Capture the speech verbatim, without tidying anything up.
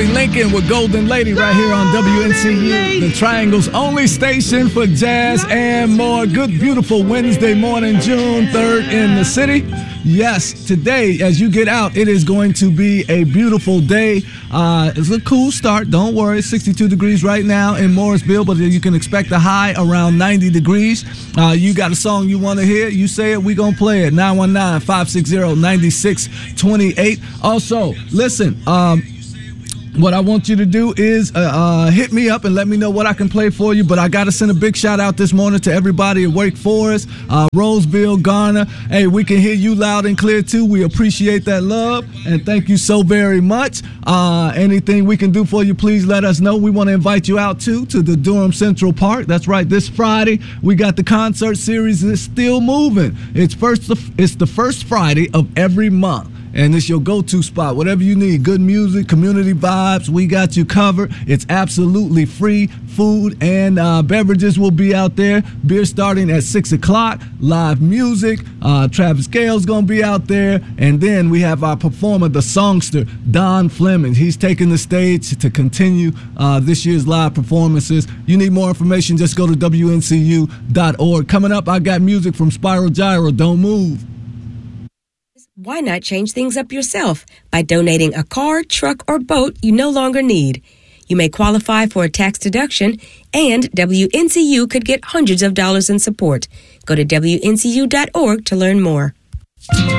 Bobby Lincoln with Golden Lady right here on W N C U, the Triangle's only station for jazz and more. Good, beautiful Wednesday morning, June third in the city. Yes, today, as you get out, it is going to be a beautiful day. Uh, it's a cool start. Don't worry. It's sixty-two degrees right now in Morrisville, but you can expect a high around ninety degrees. Uh, you got a song you want to hear? You say it, we going to play it. nine one nine, five six zero, nine six two eight. Also, listen, um, what I want you to do is uh, uh, hit me up and let me know what I can play for you. But I got to send a big shout out this morning to everybody at Wake Forest, uh, Roseville, Garner. Hey, we can hear you loud and clear too. We appreciate that love and thank you so very much. Uh, anything we can do for you, please let us know. We want to invite you out too to the Durham Central Park. That's right. This Friday we got the concert series. It's still moving. It's first. It's the first Friday of every month. And it's your go-to spot. Whatever you need, good music, community vibes, we got you covered. It's absolutely free. Food and uh, beverages will be out there. Beer starting at six o'clock. Live music. Uh, Travis Gale's going to be out there. And then we have our performer, the songster, Don Fleming. He's taking the stage to continue uh, this year's live performances. You need more information, just go to W N C U dot org. Coming up, I got music from Spiral Gyro. Don't move. Why not change things up yourself by donating a car, truck, or boat you no longer need? You may qualify for a tax deduction, and W N C U could get hundreds of dollars in support. Go to W N C U dot org to learn more.